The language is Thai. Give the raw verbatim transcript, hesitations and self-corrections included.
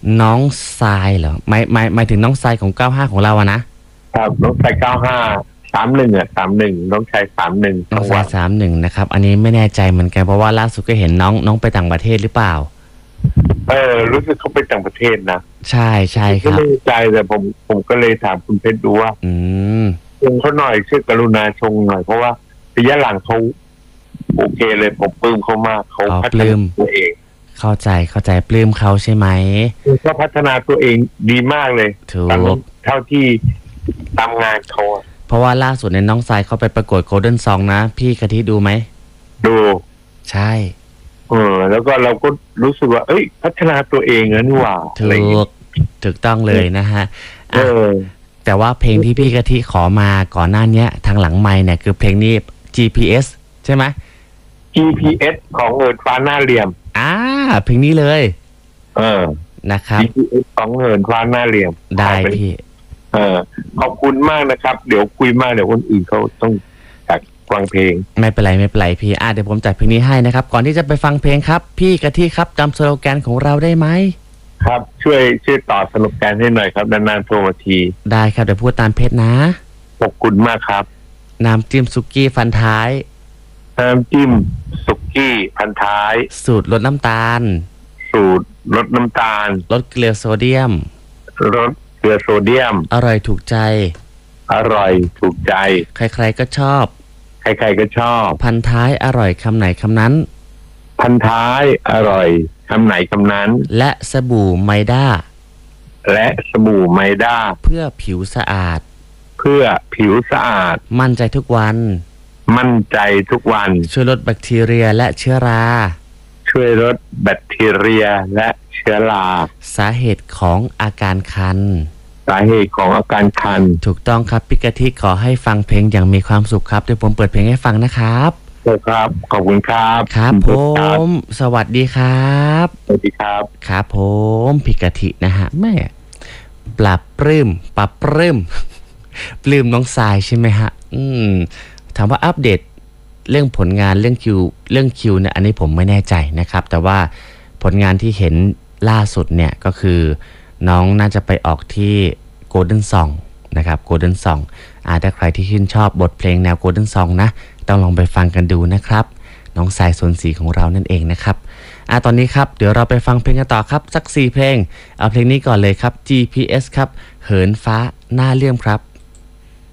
น้องทรายเหรอหมายหมายหมายถึงน้องทรายของเก้าห้าของเราอะนะครับน้องชายเก้าห้าสามหนึ่งอ่ะสามหนึ่งน้องชายสามหนึ่งน้องทรายสามหนึ่งนะครับอันนี้ไม่แน่ใจเหมือนกันเพราะว่าล่าสุดก็เห็นน้องน้องไปต่างประเทศหรือเปล่าเออรู้สึกเขาไปต่างประเทศนะใช่ใช่ครับไม่แน่ใจแต่ผมผมก็เลยถามคุณเพชรดูว่าอืมชงเขาหน่อยช่วยกรุณาชงหน่อยเพราะว่าระยะหลังเขาโอเคเลยผมปลื้มเขามากเขาพัฒนาตัวเองเข้าใจเข้าใจปลื้มเขาใช่ไหมเขาพัฒนาตัวเองดีมากเลยถูกเท่าที่ทำงานเขาเพราะว่าล่าสุดในน้องทรายเขาไปประกวดโกลเด้นซองนะพี่กะทิดูไหมดูใช่เออแล้วก็เราก็รู้สึกว่าเอ้ยพัฒนาตัวเองนะนี่หว่าถูกถูกต้องเลยนะฮะเออแต่ว่าเพลงที่พี่กะทิขอมาก่อนหน้านี้ทางหลังไมค์เนี่ยคือเพลงนี้ จี พี เอส ใช่ไหมจี พี เอส ของเอิร์ธฟ้าหน้าเหลี่ยมอ่าเพลงนี้เลยเออนะครับจี พี เอส ของเอิร์ธฟ้าหน้าเหลี่ยมได้พี่เออขอบคุณมากนะครับเดี๋ยวคุยมากเดี๋ยวคนอื่นเขาต้องจัดฟังเพลงไม่เป็นไรไม่เป็นไรพี่อ่าเดี๋ยวผมจัดเพลงนี้ให้นะครับก่อนที่จะไปฟังเพลงครับพี่กะทิครับจำสโลแกนของเราได้ไหมครับช่วยช่วยต่อสโลแกนให้หน่อยครับนานๆโทรมาทีได้ครับเดี๋ยวพูดตามเพจนะขอบคุณมากครับน้ำจิ้มซุกี้ฟันท้ายน้ำจิ้มสุกี้พันท้ายสูตรลดน้ำตาลสูตรลดน้ำตาลลดเกลือโซเดียมลดเกลือโซเดียมอร่อยถูกใจอร่อยถูกใจใครๆก็ชอบใครๆก็ชอบพันท้ายอร่อยคำไหนคำนั้นพันท้ายอร่อยคำไหนคำนั้นและสบู่ไมด้าและสบู่ไมด้าเพื่อผิวสะอาดเพื่อผิวสะอาดมั่นใจทุกวันมั่นใจทุกวันช่วยลดแบคทีเรียและเชื้อราช่วยลดแบคทีเรียและเชื้อราสาเหตุของอาการคันสาเหตุของอาการคันถูกต้องครับพี่กะทิขอให้ฟังเพลงอย่างมีความสุขครับเดี๋ยวผมเปิดเพลงให้ฟังนะครับครับขอบคุณครับครับผมสวัสดีครับสวัสดีครับครับผมพี่กะทินะฮะแม่ปรับปลื้มปรับปลื้มปลื้มน้องทรายใช่ไหมฮะอืมถามว่าอัปเดตเรื่องผลงานเรื่องคิวเรื่องคิวเนี่ยอันนี้ผมไม่แน่ใจนะครับแต่ว่าผลงานที่เห็นล่าสุดเนี่ยก็คือน้องน่าจะไปออกที่ Golden Song นะครับ Golden Song อ่าถ้าใครที่ชื่นชอบบทเพลงแนว Golden Song นะต้องลองไปฟังกันดูนะครับน้องสายสนสีของเรานั่นเองนะครับอ่าตอนนี้ครับเดี๋ยวเราไปฟังเพลงกันต่อครับสักสี่เพลงเอาเพลงนี้ก่อนเลยครับ จี พี เอส ครับเหินฟ้าหน้าเลื่อมครับ